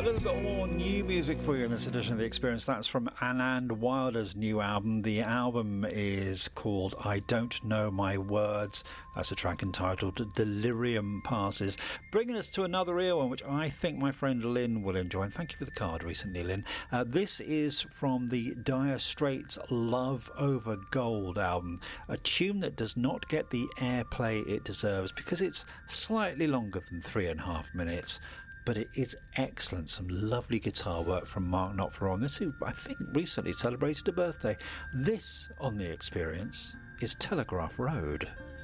A little bit more new music for you in this edition of The Experience. That's from Anand Wilder's new album. The album is called I Don't Know My Words. That's a track entitled Delirium Passes. Bringing us to another earworm, which I think my friend Lynn will enjoy. And thank you for the card recently, Lynn. This is from the Dire Straits' Love Over Gold album. A tune that does not get the airplay it deserves because it's slightly longer than 3.5 minutes. But it is excellent. Some lovely guitar work from Mark Knopfler on this, who I think recently celebrated a birthday. This, on The Experience, is Telegraph Road.